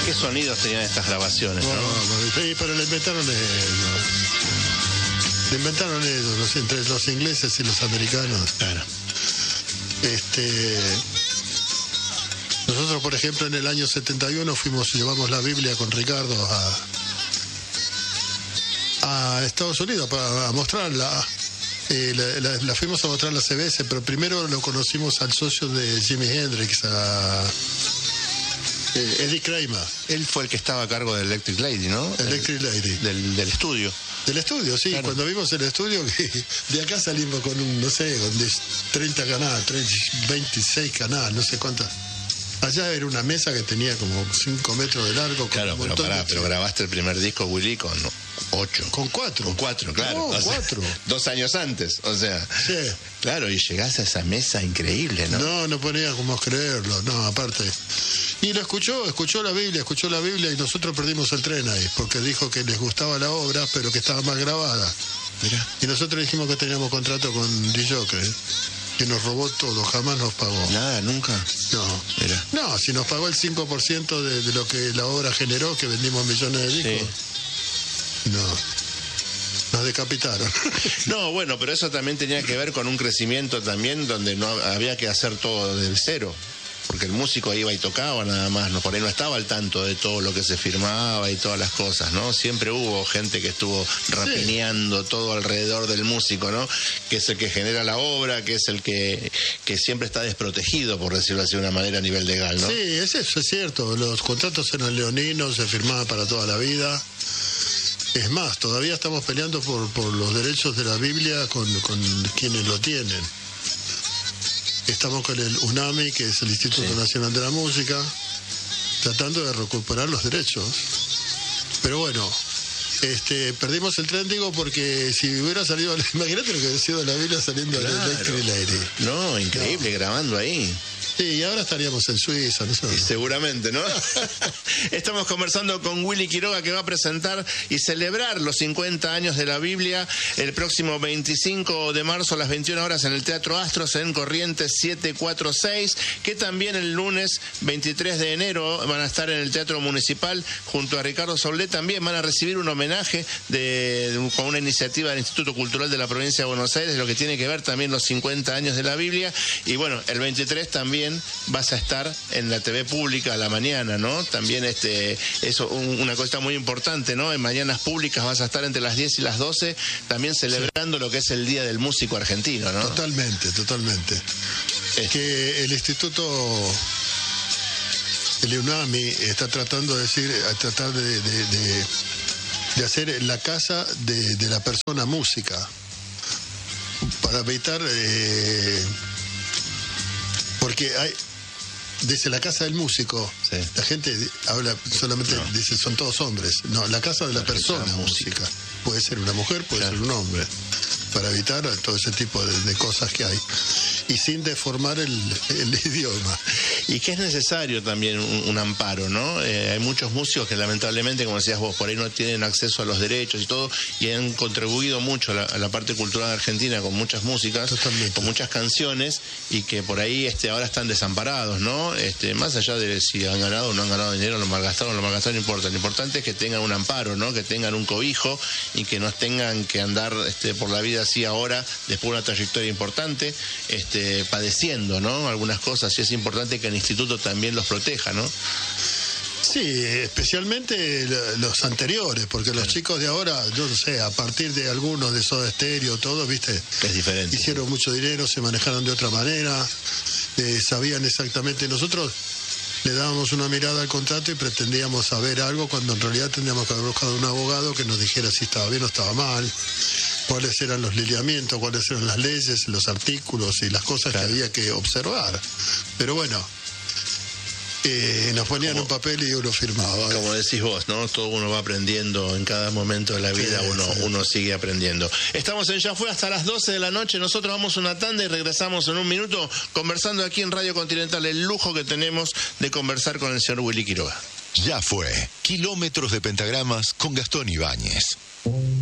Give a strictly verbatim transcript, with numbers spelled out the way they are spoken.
¿Qué sonidos tenían estas grabaciones, no? no? Sí, pero le inventaron ellos. Le inventaron ellos, los, entre los ingleses y los americanos. Claro. Este... Nosotros, por ejemplo, en el año setenta y uno fuimos, llevamos la Biblia con Ricardo a, a Estados Unidos para a mostrarla. Eh, la, la, la fuimos a mostrar a la C B S, pero primero lo conocimos al socio de Jimi Hendrix, a eh, Eddie Kramer. Él fue el que estaba a cargo del Electric Lady, ¿no? Electric Lady. Del, del estudio. Del estudio, sí. Claro. Cuando vimos el estudio, de acá salimos con un, no sé, con treinta canales, veintiséis canales, no sé cuántas. Allá era una mesa que tenía como cinco metros de largo. Con claro, un pero montón pará, de... pero grabaste el primer disco, Willy, con ocho. Con cuatro. Con cuatro, claro. No, o sea, cuatro. Dos años antes, o sea. Sí. Claro, y llegaste a esa mesa increíble, ¿no? No, no ponía como creerlo, no, aparte. Y lo escuchó, escuchó la Biblia, escuchó la Biblia y nosotros perdimos el tren ahí, porque dijo que les gustaba la obra, pero que estaba mal grabada. Mirá. Y nosotros dijimos que teníamos contrato con D-Jockey, que nos robó todo, jamás nos pagó. Nada, nunca. No. Mirá. No, si nos pagó el cinco por ciento de, de lo que la obra generó, que vendimos millones de discos. Sí. No. Nos decapitaron. No, bueno, pero eso también tenía que ver con un crecimiento también donde no había que hacer todo del cero. Porque el músico iba y tocaba nada más, no, por ahí no estaba al tanto de todo lo que se firmaba y todas las cosas, ¿no? Siempre hubo gente que estuvo rapiñando sí. todo alrededor del músico, ¿no? Que es el que genera la obra, que es el que, que siempre está desprotegido, por decirlo así de una manera a nivel legal, ¿no? Sí, es eso, es cierto. Los contratos eran leoninos, se firmaban para toda la vida. Es más, todavía estamos peleando por, por los derechos de la Biblia con, con quienes lo tienen. Estamos con el UNAMI, que es el Instituto sí. Nacional de la Música, tratando de recuperar los derechos. Pero bueno, este, perdimos el tren, digo, porque si hubiera salido, imagínate lo que hubiera sido la Biblia saliendo claro. de Electric Lady. No, increíble, no. grabando ahí. Sí, y ahora estaríamos en Suiza, no sé. Y seguramente, ¿no? Estamos conversando con Willy Quiroga, que va a presentar y celebrar los cincuenta años de la Biblia el próximo veinticinco de marzo a las veintiuna horas en el Teatro Astros en Corrientes setecientos cuarenta y seis, que también el lunes veintitrés de enero van a estar en el Teatro Municipal junto a Ricardo Soule. También van a recibir un homenaje de, de, con una iniciativa del Instituto Cultural de la Provincia de Buenos Aires, lo que tiene que ver también los cincuenta años de la Biblia. Y bueno, el veintitrés también vas a estar en la T V pública a la mañana, ¿no? También este eso un, una cosa muy importante, ¿no? En Mañanas Públicas vas a estar entre las diez y las doce, también celebrando sí. lo que es el Día del Músico Argentino, ¿no? Totalmente, totalmente. Es que el Instituto, el UNAMI, está tratando de decir, a tratar de, de, de, de hacer la casa de, de la persona música, para evitar... Eh, Porque hay, desde la casa del músico, sí. la gente habla solamente, no. dice, son todos hombres. No, la casa de la, la persona música. música. Puede ser una mujer, puede claro. ser un hombre. Para evitar todo ese tipo de, de cosas que hay. Y sin deformar el, el idioma. Y que es necesario también un, un amparo, ¿no? Eh, hay muchos músicos que lamentablemente, como decías vos, por ahí no tienen acceso a los derechos y todo, y han contribuido mucho a la, a la parte cultural argentina con muchas músicas, Totalmente. con muchas canciones, y que por ahí este, ahora están desamparados, ¿no? Este, más allá de si han ganado o no han ganado dinero, lo malgastaron, lo malgastaron, no importa. Lo importante es que tengan un amparo, ¿no? Que tengan un cobijo y que no tengan que andar este, por la vida así ahora, después de una trayectoria importante, este, padeciendo, ¿no? Algunas cosas, y es importante que el instituto también los proteja, ¿no? Sí, especialmente los anteriores, porque los chicos de ahora, yo no sé, a partir de algunos de Soda Stereo, todo, ¿viste? Es diferente. Hicieron mucho dinero, se manejaron de otra manera, eh, sabían exactamente. Nosotros le dábamos una mirada al contrato y pretendíamos saber algo, cuando en realidad tendríamos que haber buscado un abogado que nos dijera si estaba bien o estaba mal, cuáles eran los lineamientos, cuáles eran las leyes, los artículos y las cosas claro. que había que observar. Pero bueno, eh, nos ponían como, un papel y uno firmaba. Como decís vos, ¿no? Todo uno va aprendiendo en cada momento de la vida, sí, uno, sí. uno sigue aprendiendo. Estamos en Ya Fue hasta las doce de la noche, nosotros vamos a una tanda y regresamos en un minuto conversando aquí en Radio Continental, el lujo que tenemos de conversar con el señor Willy Quiroga. Ya Fue, kilómetros de pentagramas con Gastón Ibáñez.